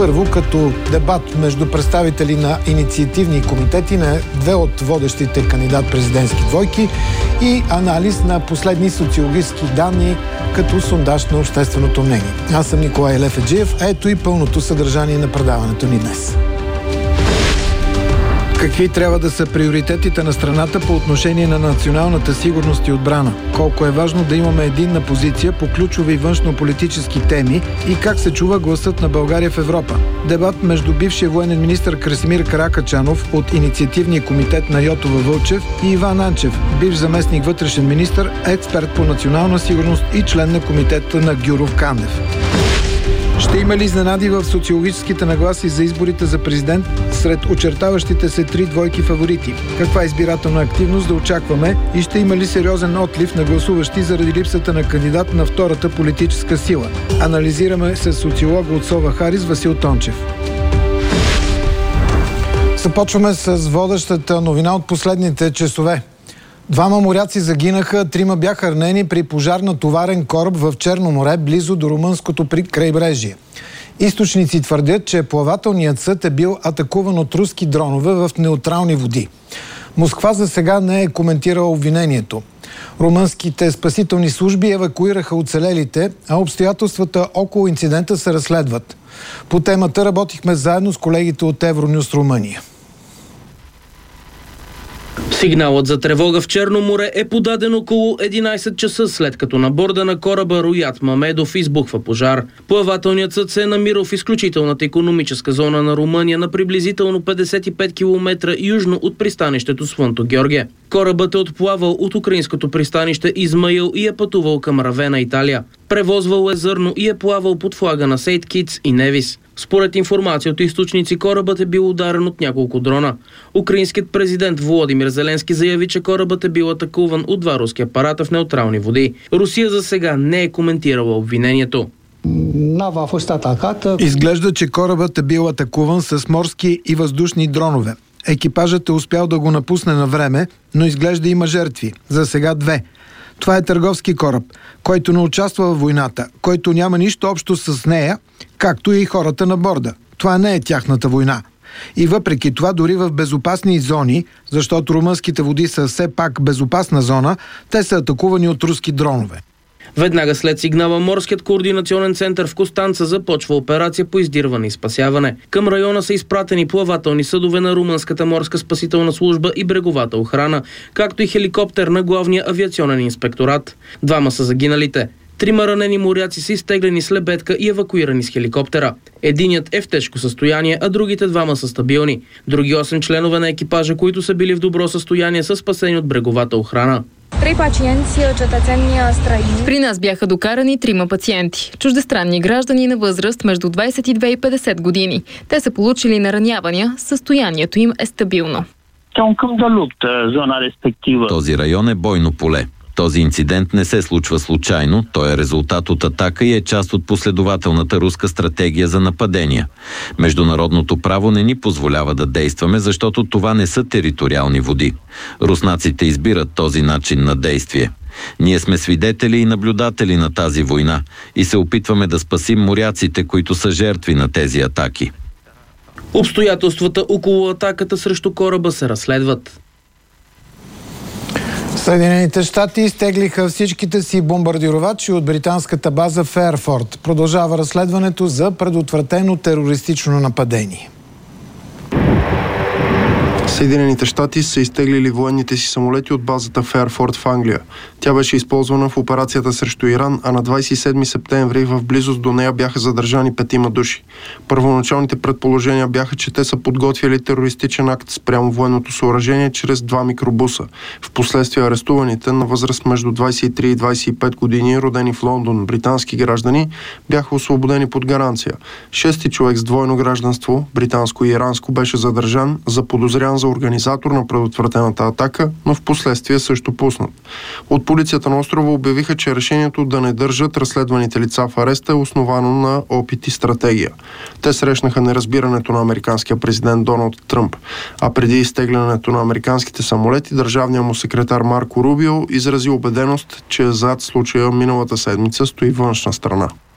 Първо, като дебат между представители на инициативни комитети на две от водещите кандидат-президентски двойки и анализ на последни социологически данни като сондаж на общественото мнение. Аз съм Николай Лефеджиев, а ето и пълното съдържание на предаването ни днес. Какви трябва да са приоритетите на страната по отношение на националната сигурност и отбрана? Колко е важно да имаме единна позиция по ключови външно-политически теми и как се чува гласът на България в Европа? Дебат между бившия военен министър Красимир Каракачанов от инициативния комитет на Йотова Вълчев и Иван Анчев, бивш заместник вътрешен министър, експерт по национална сигурност и член на комитета на Гюров Канев. Ще има ли изненади в социологическите нагласи за изборите за президент сред очертаващите се три двойки фаворити? Каква избирателна активност да очакваме и ще има ли сериозен отлив на гласуващи заради липсата на кандидат на втората политическа сила? Анализираме с социолога от Сова Харис Васил Тончев. Започваме с водещата новина от последните часове. 2 моряци загинаха, 3 бяха ранени при пожар на товарен кораб в Черно море, близо до румънското крайбрежие. Източници твърдят, че плавателният съд е бил атакуван от руски дронове в неутрални води. Москва за сега не е коментирала обвинението. Румънските спасителни служби евакуираха оцелелите, а обстоятелствата около инцидента се разследват. По темата работихме заедно с колегите от Евронюс Румъния. Сигналът за тревога в Черно море е подаден около 11 часа, след като на борда на кораба Роят Мамедов избухва пожар. Плавателният съд се е намирал в изключителната икономическа зона на Румъния на приблизително 55 км южно от пристанището Свънто Георгие. Корабът е отплавал от украинското пристанище Измаил и е пътувал към Равена, Италия. Превозвал е зърно и е плавал под флага на Сейнт Китс и Невис. Според информация от източници, корабът е бил ударен от няколко дрона. Украинският президент Володимир Зеленски заяви, че корабът е бил атакуван от 2 руски апарата в неутрални води. Русия за сега не е коментирала обвинението. Изглежда, че корабът е бил атакуван с морски и въздушни дронове. Екипажът е успял да го напусне на време, но изглежда има жертви. За сега 2. Това е търговски кораб, който не участва в войната, който няма нищо общо с нея, както и хората на борда. Това не е тяхната война. И въпреки това, дори в безопасни зони, защото румънските води са все пак безопасна зона, те са атакувани от руски дронове. Веднага след сигнала, Морският координационен център в Констанца започва операция по издирване и спасяване. Към района са изпратени плавателни съдове на Румънската морска спасителна служба и бреговата охрана, както и хеликоптер на главния авиационен инспекторат. 2 са загиналите. 3 ранени моряци са изтеглени с лебедка и евакуирани с хеликоптера. Единият е в тежко състояние, а другите 2 са стабилни. Други 8 членове на екипажа, които са били в добро състояние, са спасени от бреговата охрана. 3 пациенти, cetățeni străini. При нас бяха докарани 3 пациенти. Чуждестранни граждани на възраст между 22 и 50 години. Те са получили наранявания, състоянието им е стабилно. Този район е бойно поле. Този инцидент не се случва случайно, той е резултат от атака и е част от последователната руска стратегия за нападения. Международното право не ни позволява да действаме, защото това не са териториални води. Руснаците избират този начин на действие. Ние сме свидетели и наблюдатели на тази война и се опитваме да спасим моряците, които са жертви на тези атаки. Обстоятелствата около атаката срещу кораба се разследват. Съединените щати изтеглиха всичките си бомбардировачи от британската база Фейерфорд. Продължава разследването за предотвратено терористично нападение. Съединените щати са изтеглили военните си самолети от базата Фейерфорд в Англия. Тя беше използвана в операцията срещу Иран, а на 27 септември в близост до нея бяха задържани 5 души. Първоначалните предположения бяха, че те са подготвили терористичен акт спрямо военното съоръжение чрез 2 микробуса. Впоследствие арестуваните на възраст между 23 и 25 години, родени в Лондон, британски граждани, бяха освободени под гаранция. 6 човек с двойно гражданство, британско и иранско, беше задържан, заподозрян за организатор на предотвратената атака, но впоследствие също пуснат. От полицията на острова обявиха, че решението да не държат разследваните лица в ареста е основано на опит и стратегия. Те срещнаха неразбирането на американския президент Доналд Тръмп, а преди изтеглянето на американските самолети, държавният му секретар Марко Рубио изрази убеденост, че зад случая миналата седмица стои външна страна.